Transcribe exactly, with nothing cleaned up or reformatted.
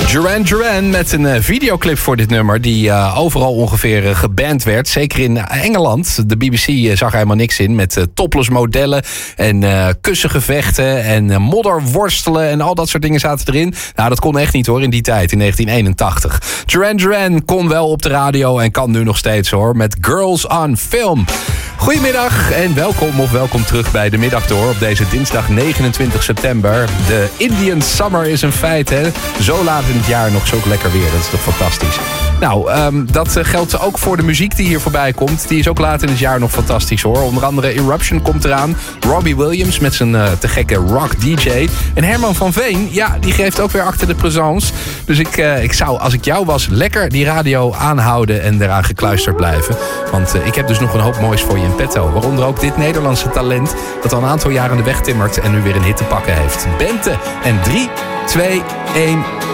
Duran Duran met een uh, videoclip voor dit nummer die uh, overal ongeveer uh, geband werd. Zeker in uh, Engeland. De B B C uh, zag er helemaal niks in met uh, topless modellen en uh, kussengevechten en uh, modderworstelen en al dat soort dingen zaten erin. Nou, dat kon echt niet hoor in die tijd, in negentien eenentachtig. Duran Duran kon wel op de radio en kan nu nog steeds hoor, met Girls on Film. Goedemiddag en welkom of welkom terug bij de Middagdoor op deze dinsdag negenentwintig september. De Indian Summer is een feit, hè. Zo laat in het jaar nog zulk lekker weer. Dat is toch fantastisch. Nou, um, dat geldt ook voor de muziek die hier voorbij komt. Die is ook laat in het jaar nog fantastisch hoor. Onder andere Eruption komt eraan. Robbie Williams met zijn uh, te gekke rock D J. En Herman van Veen, ja, die geeft ook weer achter de présence. Dus ik, uh, ik zou, als ik jou was, lekker die radio aanhouden en eraan gekluisterd blijven. Want uh, ik heb dus nog een hoop moois voor je in petto. Waaronder ook dit Nederlandse talent dat al een aantal jaren de weg timmert en nu weer een hit te pakken heeft. Bente en drie, twee, één...